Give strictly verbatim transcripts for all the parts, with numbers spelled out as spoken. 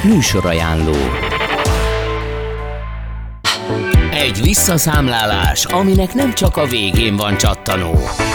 Műsorajánló. Egy visszaszámlálás, aminek nem csak a végén van csattanó.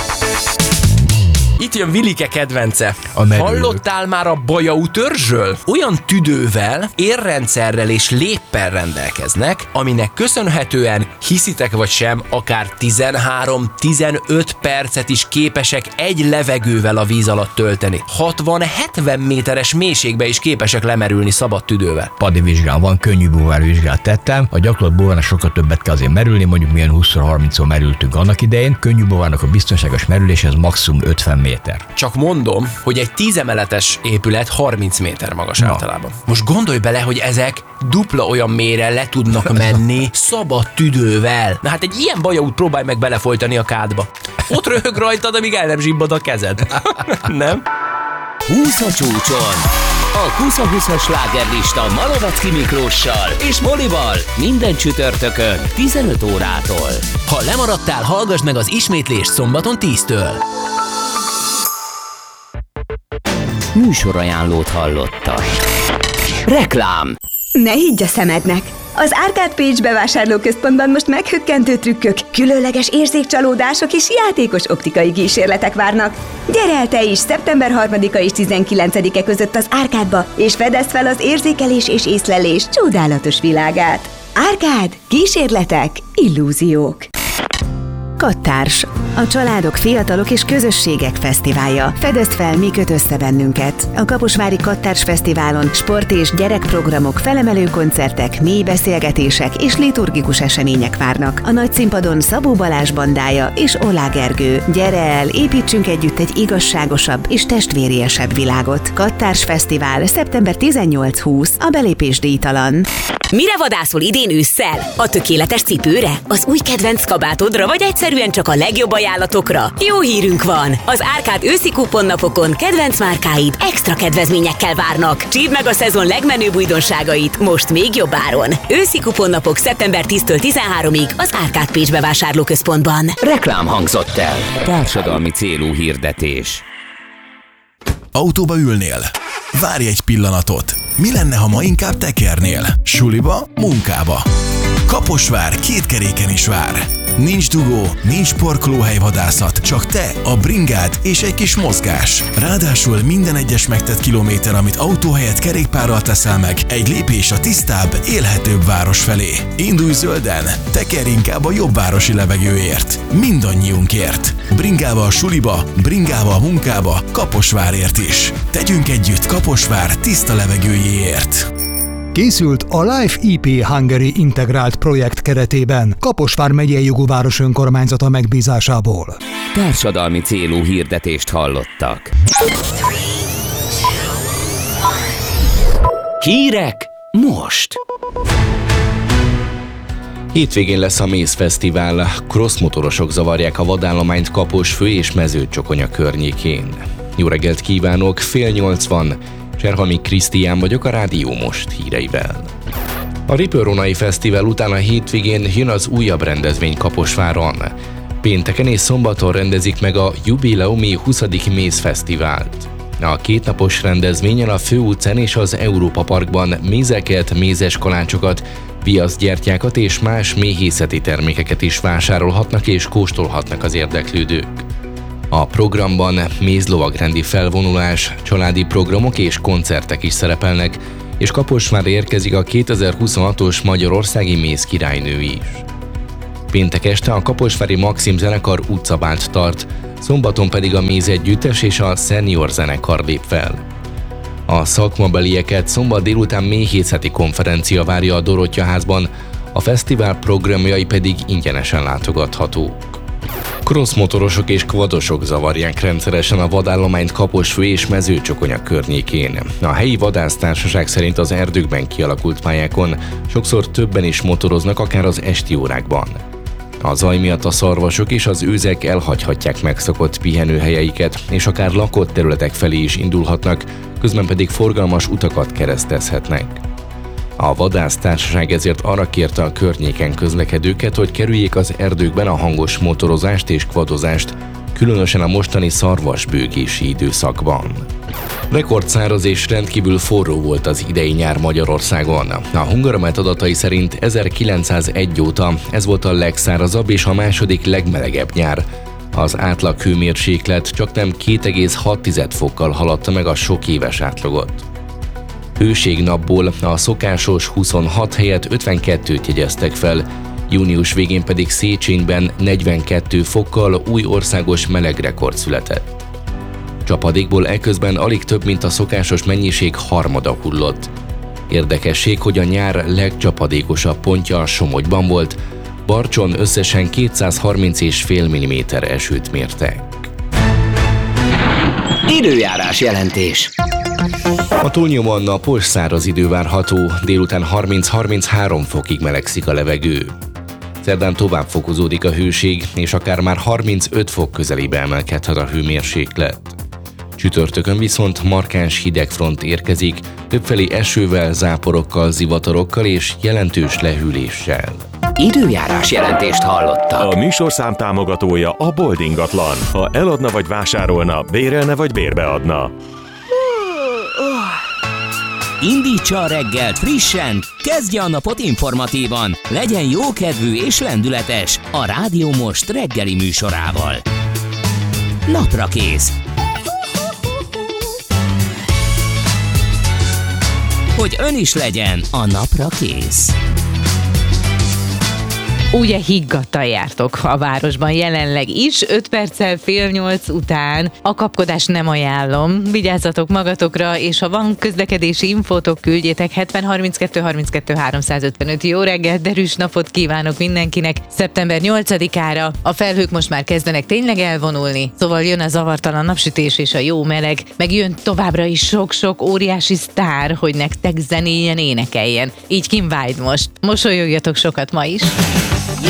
Itt jön Vilike kedvence. A Hallottál már a bajau törzsről? Olyan tüdővel, érrendszerrel és léppel rendelkeznek, aminek köszönhetően, hiszitek vagy sem, akár tizenhárom-tizenöt percet is képesek egy levegővel a víz alatt tölteni. hatvan-hetven méteres mélységbe is képesek lemerülni szabad tüdővel. Padi vizsgám van, könnyű búvár vizsgát tettem. A gyakorlat búvárnak sokkal többet kell azért merülni, mondjuk milyen húsz-harmincszor merültünk annak idején. Könnyű búvárnak a biztonságos merülés, ez maximum ötven méter. Csak mondom, hogy egy tíz emeletes épület harminc méter magas Na. általában. Most gondolj bele, hogy ezek dupla olyan mélyre le tudnak menni szabad tüdővel. Na hát egy ilyen bajaút próbálj meg belefolytani a kádba. Ott röhög rajtad, amíg el nem zsibbad a kezed. Nem? húsz a csúcson. A húsz-húszas slágerlista Malovecki Miklóssal és Molival minden csütörtökön tizenöt órától. Ha lemaradtál, hallgass meg az ismétlést szombaton tíztől. Műsorajánlót hallottak. Reklám. Ne higgy a szemednek! Az Arcade Page bevásárlóközpontban most meghökkentő trükkök, különleges érzékcsalódások és játékos optikai kísérletek várnak. Gyere el te is szeptember harmadika és tizenkilencedike között az Arcade-ba, és fedezd fel az érzékelés és észlelés csodálatos világát. Arcade. Kísérletek, illúziók. Kattárs. A családok, fiatalok és közösségek fesztiválja. Fedezd fel, mi köt össze bennünket. A Kaposvári Kattárs Fesztiválon sport- és gyerekprogramok, felemelő koncertek, mély beszélgetések és liturgikus események várnak. A nagy színpadon Szabó Balázs bandája és Olá Gergő. Gyere el, építsünk együtt egy igazságosabb és testvériesebb világot. Kattárs Fesztivál szeptember tizennyolc-húsz. A belépés díjtalan. Mire vadászol idén ősszel? A tökéletes cipőre? Az új kedvenc kabátodra, vagy egyszerűen csak a legjobb ajánlatokra? Jó hírünk van! Az Arcade őszi kuponnapokon kedvenc márkáid extra kedvezményekkel várnak. Csípd meg a szezon legmenőbb újdonságait most még jobb áron. Őszi kuponnapok szeptember tíztől tizenháromig az Arcade Page bevásárlóközpontban. Reklám hangzott el. Társadalmi célú hirdetés. Autóba ülnél? Várj egy pillanatot! Mi lenne, ha ma inkább tekernél? Suliba, munkába. Kaposvár két keréken is vár. Nincs dugó, nincs parkolóhelyvadászat, csak te, a bringád és egy kis mozgás. Ráadásul minden egyes megtett kilométer, amit autó helyett kerékpárral teszel meg, egy lépés a tisztább, élhetőbb város felé. Indulj zölden, tekerj inkább a jobb városi levegőért. Mindannyiunkért. Bringával a suliba, bringával a munkába, Kaposvárért is. Tegyünk együtt Kaposvár tiszta levegőjéért. Készült a Life í pé Hungary integrált projekt keretében Kaposvár megyei jogú város önkormányzata megbízásából. Társadalmi célú hirdetést hallottak. Hírek most. Hétvégén lesz a Méz Fesztivál. Crossmotorosok zavarják a vadállományt Kaposfő és Mezőcsokonya környékén. Jó reggelt kívánok, fél nyolc van. Cserhalmi Krisztián vagyok a Rádió Most híreivel. A Ripőronai Fesztivál után a hétvégén jön az újabb rendezvény Kaposváron. Pénteken és szombaton rendezik meg a jubileumi huszadik Méz Fesztivált. A kétnapos rendezvényen a Főutcán és az Európa Parkban mézeket, mézes kalácsokat, viaszgyertyákat és más méhészeti termékeket is vásárolhatnak és kóstolhatnak az érdeklődők. A programban mézlovagrendi felvonulás, családi programok és koncertek is szerepelnek, és Kaposvárra érkezik a kétezer-huszonhatos Magyarországi Méz királynő is. Péntek este a kaposvári Maxim zenekar utcabált tart, szombaton pedig a Méz együttes és a Senior zenekar lép fel. A szakmabelieket szombat délután méhészeti konferencia várja a Dorottya-házban, a fesztivál programjai pedig ingyenesen látogathatók. Crossmotorosok és quadosok zavarják rendszeresen a vadállományt Kaposfő és Mezőcsokonya környékén. A helyi vadásztársaság szerint az erdőkben kialakult pályákon sokszor többen is motoroznak, akár az esti órákban. A zaj miatt a szarvasok és az őzek elhagyhatják megszokott pihenőhelyeiket, és akár lakott területek felé is indulhatnak, közben pedig forgalmas utakat keresztezhetnek. A vadásztársaság ezért arra kérte a környéken közlekedőket, hogy kerüljék az erdőkben a hangos motorozást és kvadozást, különösen a mostani szarvasbőgési időszakban. Rekordszáraz és rendkívül forró volt az idei nyár Magyarországon. A Hungaromet adatai szerint ezerkilencszázegy óta ez volt a legszárazabb és a második legmelegebb nyár. Az átlag hőmérséklet csaknem két egész hat fokkal haladta meg a sok éves átlagot. Hőségnapból a szokásos huszonhat helyett ötvenkettőt jegyeztek fel, június végén pedig Széchenyben negyvenkét fokkal új országos melegrekord született. Csapadékból eközben alig több, mint a szokásos mennyiség harmada hullott. Érdekesség, hogy a nyár legcsapadékosabb pontja a Somogyban volt, Barcson összesen kétszázharminc egész öt milliméter esőt mértek. Időjárás jelentés. A túlnyomóan napos, száraz idő várható, délután harminc-harminchárom fokig melegszik a levegő. Szerdán tovább fokozódik a hőség, és akár már harmincöt fok közelébe emelkedhet a hőmérséklet. Csütörtökön viszont markáns hidegfront érkezik, többfelé esővel, záporokkal, zivatarokkal és jelentős lehűléssel. Időjárás jelentést hallottak. A műsorszám támogatója a Bold ingatlan. Ha eladna vagy vásárolna, bérelne vagy bérbeadna. Indítsa a reggelt frissen, kezdje a napot informatívan, legyen jókedvű és lendületes a Rádió Most reggeli műsorával. Naprakész. Hogy ön is legyen a napra kész. Ugye higgadtan jártok a városban jelenleg is, öt perccel fél nyolc után. A kapkodást nem ajánlom, vigyázzatok magatokra, és ha van közlekedési infótok, küldjétek hetven harminckettő harminckettő háromszázötvenöt. Jó reggelt, derűs napot kívánok mindenkinek szeptember nyolcadikára. A felhők most már kezdenek tényleg elvonulni, szóval jön a zavartalan napsütés és a jó meleg, meg jön továbbra is sok-sok óriási sztár, hogy nektek zenéjen, énekeljen. Így Kim Wilde most. Mosolyogjatok sokat ma is.